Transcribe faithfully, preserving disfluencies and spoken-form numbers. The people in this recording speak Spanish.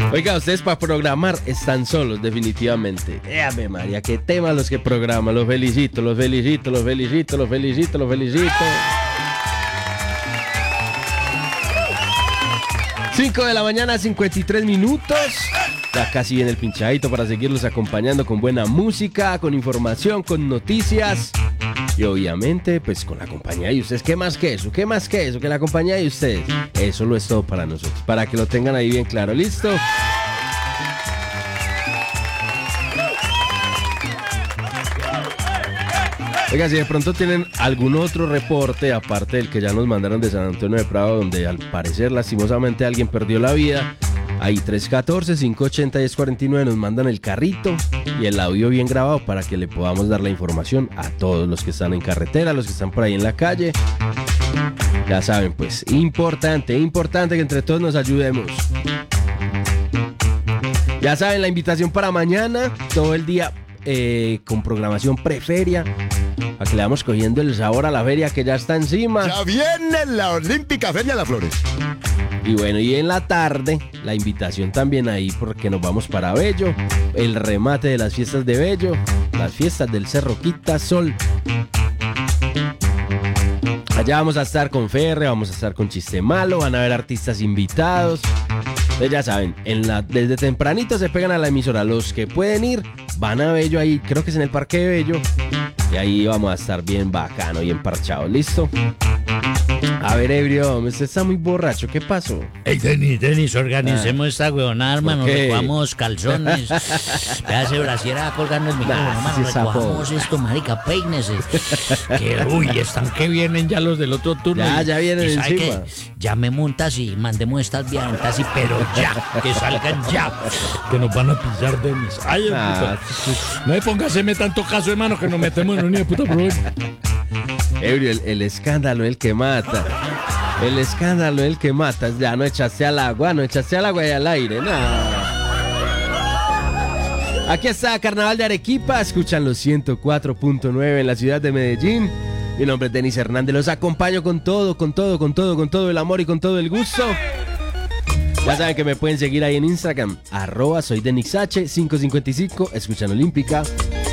Oiga, ustedes para programar están solos, definitivamente. Ave María, qué temas los que programan. Los felicito, los felicito, los felicito, los felicito, los felicito. cinco de la mañana, cincuenta y tres minutos. Ya casi viene el pinchadito para seguirlos acompañando con buena música, con información, con noticias. Y obviamente, pues con la compañía de ustedes. ¿Qué más que eso? ¿Qué más que eso? Que la compañía de ustedes. Eso lo es todo para nosotros. Para que lo tengan ahí bien claro. ¿Listo? Oiga, si de pronto tienen algún otro reporte, aparte del que ya nos mandaron de San Antonio de Prado, donde al parecer lastimosamente alguien perdió la vida, ahí tres uno cuatro, cinco ocho cero, uno cero cuatro nueve nos mandan el carrito y el audio bien grabado para que le podamos dar la información a todos los que están en carretera, los que están por ahí en la calle. Ya saben, pues, importante, importante que entre todos nos ayudemos. Ya saben, la invitación para mañana, todo el día eh, con programación preferia, para que le vamos cogiendo el sabor a la feria que ya está encima. Ya viene la Olímpica Feria de las Flores. Y bueno, y en la tarde, la invitación también ahí porque nos vamos para Bello, el remate de las fiestas de Bello, las fiestas del Cerro Quitasol. Allá vamos a estar con Ferre, vamos a estar con Chiste Malo, van a haber artistas invitados. Entonces ya saben, en la, desde tempranito se pegan a la emisora. Los que pueden ir, van a Bello ahí, creo que es en el Parque de Bello. Y ahí vamos a estar bien bacano, bien parchado, ¿listo? A ver, ebrio, usted está muy borracho, ¿qué pasó? Ey, Denis, Denis, organicemos ah. esta huevonada, hermano, recogamos calzones, pedazo brasiera colgando el micrófono, hermano, recogamos esto, marica, peínese, que uy, están que vienen ya los del otro turno. Ya, y, ya vienen encima. Qué? Ya me montas y mandemos estas viandas y pero ya, que salgan ya, que nos van a pillar, Denis. Ay, ah, puta. No me póngaseme tanto caso, hermano, que nos metemos en un hijo de puta problema. Ebrio, el, el escándalo es el que mata. El escándalo es el que mata. Ya no echaste al agua, no echaste al agua y al aire. No. Aquí está Carnaval de Arequipa. Escuchan los ciento cuatro punto nueve en la ciudad de Medellín. Mi nombre es Denis Hernández. Los acompaño con todo, con todo, con todo, con todo el amor y con todo el gusto. Ya saben que me pueden seguir ahí en Instagram. Arroba soy DenixH cinco cincuenta y cinco. Escuchan Olímpica.